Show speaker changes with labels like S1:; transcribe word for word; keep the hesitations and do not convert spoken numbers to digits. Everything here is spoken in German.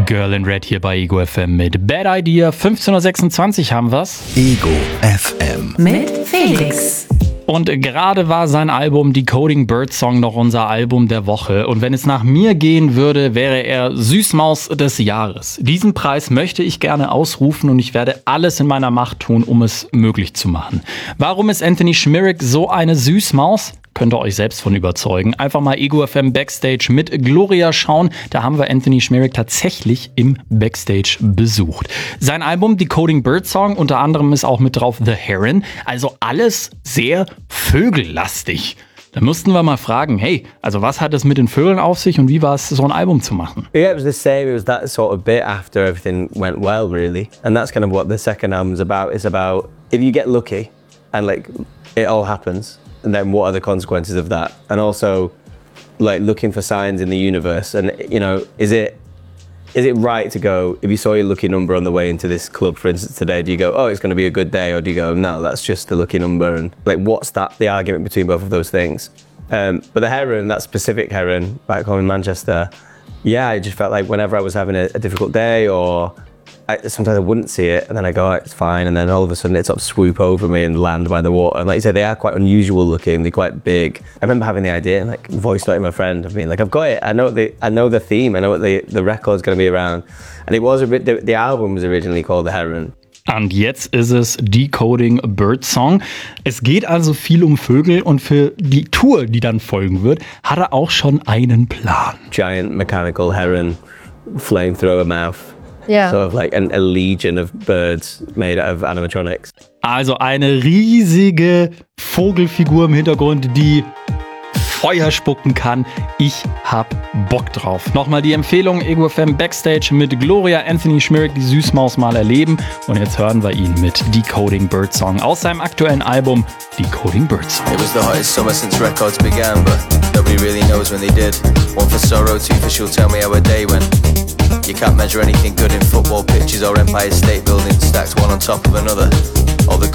S1: Girl in Red hier bei Ego F M mit Bad Idea. fünfzehn Uhr sechsundzwanzig haben wir's.
S2: Ego F M
S3: mit Felix.
S1: Und gerade war sein Album Decoding Birdsong noch unser Album der Woche. Und wenn es nach mir gehen würde, wäre er Süßmaus des Jahres. Diesen Preis möchte ich gerne ausrufen und ich werde alles in meiner Macht tun, um es möglich zu machen. Warum ist Anthony Schmirik so eine Süßmaus? Könnt ihr euch selbst von überzeugen. Einfach mal Ego F M Backstage mit Gloria schauen. Da haben wir Anthony Schmirik tatsächlich im Backstage besucht. Sein Album Decoding Birdsong, unter anderem ist auch mit drauf The Heron. Also alles sehr vögellastig. Da mussten wir mal fragen, hey, also was hat es mit den Vögeln auf sich und wie war es, so ein Album zu machen?
S4: Yeah, it was the same. It was that sort of bit after everything went well, really. And that's kind of what the second album's about. It's about if you get lucky and like it all happens. And then what are the consequences of that? And also, like, looking for signs in the universe. And, you know, is it is it right to go, if you saw your lucky number on the way into this club, for instance, today, do you go, oh, it's going to be a good day? Or do you go, no, that's just the lucky number? And, like, what's that, the argument between both of those things? Um, but the Heron, that specific Heron, back home in Manchester, yeah, I just felt like whenever I was having a, a difficult day or I, sometimes I wouldn't see it, and then I go, oh, it's fine, and then all of a sudden it sort of swoop over me and land by the water. And like you said, they are quite unusual looking, they're quite big. I remember having the idea and like voice noting my friend and being like, I've got it, I know the I know the theme, I know what the, the record's going to be around. And it was a bit, the, the album was originally called The Heron.
S1: Und jetzt ist es Decoding Birdsong. Es geht also viel um Vögel und für die Tour, die dann folgen wird, hat er auch schon einen Plan.
S4: Giant mechanical heron, flamethrower mouth.
S3: Ja.
S4: Sort of like an, a legion of birds made out of animatronics.
S1: Also eine riesige Vogelfigur im Hintergrund, die Feuer spucken kann. Ich hab Bock drauf. Nochmal die Empfehlung, Ego F M Backstage mit Gloria, Anthony Schmirik, die Süßmaus mal erleben. Und jetzt hören wir ihn mit Decoding Birdsong aus seinem aktuellen Album Decoding Birdsong.
S5: It was the hottest summer since records began, but nobody really knows when they did. One for sorrow, two for she'll tell me how a day went. You can't measure anything good in football pitches or Empire State Buildings stacked one on top of another. All the